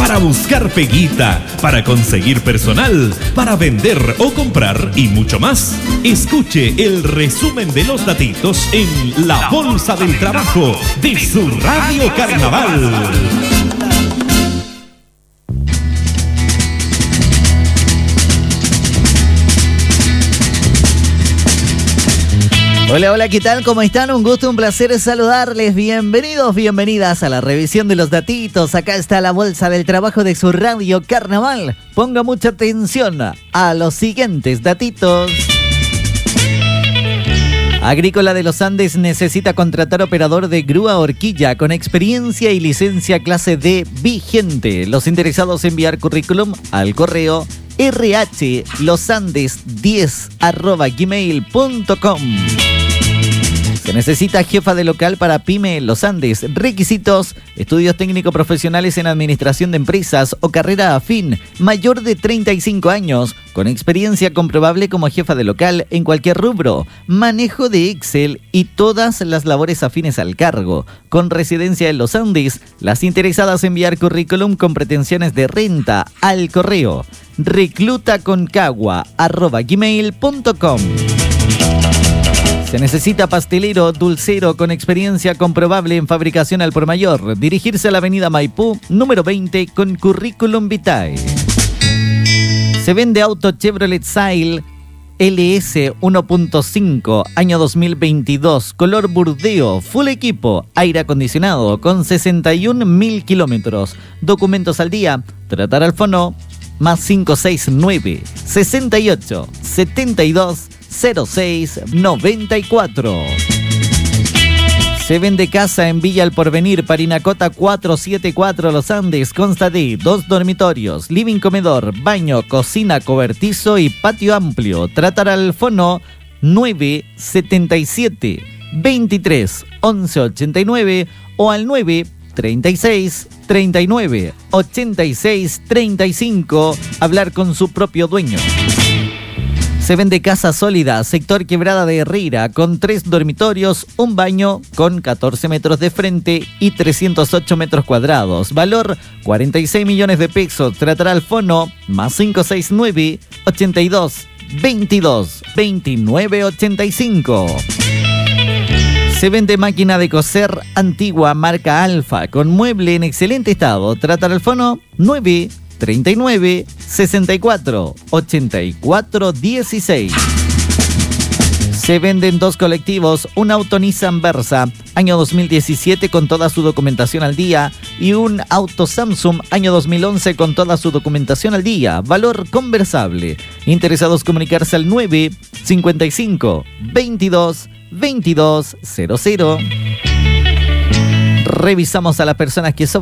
para buscar peguita, para conseguir personal, para vender o comprar y mucho más. Escuche el resumen de los datitos en La Bolsa del Trabajo de su Radio Carnaval. Hola, hola, ¿qué tal? ¿Cómo están? Un gusto, un placer saludarles. Bienvenidos, bienvenidas a la revisión de los datitos. Acá está la Bolsa del Trabajo de su Radio Carnaval. Ponga mucha atención a los siguientes datitos. Agrícola de los Andes necesita contratar operador de grúa horquilla con experiencia y licencia clase D vigente. Los interesados enviar currículum al correo rhlosandes10@gmail.com. Se necesita jefa de local para Pyme Los Andes. Requisitos: estudios técnico profesionales en administración de empresas o carrera afín, mayor de 35 años, con experiencia comprobable como jefa de local en cualquier rubro, manejo de Excel y todas las labores afines al cargo, con residencia en Los Andes. Las interesadas enviar currículum con pretensiones de renta al correo reclutaconcagua@gmail.com. Se necesita pastelero, dulcero con experiencia comprobable en fabricación al por mayor. Dirigirse a la avenida Maipú, número 20, con currículum vitae. Se vende auto Chevrolet Sail LS 1.5, año 2022, color burdeo, full equipo, aire acondicionado, con 61.000 kilómetros. Documentos al día. Tratar al fono más 569 68 72 06 94. Se vende casa en Villa El Porvenir, Parinacota 474 Los Andes. Consta de 2 dormitorios, living, comedor, baño, cocina, cobertizo y patio amplio. Tratar al fono 977 23 11 89 o al 936 39 86 35. Hablar con su propio dueño. Se vende casa sólida, sector Quebrada de Herrera, con 3 dormitorios, un baño con 14 metros de frente y 308 metros cuadrados. Valor 46 millones de pesos. Tratará al fono más 569 82 22 29 85. Se vende máquina de coser antigua marca Alfa con mueble en excelente estado. Tratará al fono 939 64 84 16. Se venden 2 colectivos, un auto Nissan Versa, año 2017 con toda su documentación al día, y un auto Samsung, año 2011 con toda su documentación al día. Valor conversable. Interesados comunicarse al 955 22 22 00. Revisamos a las personas que son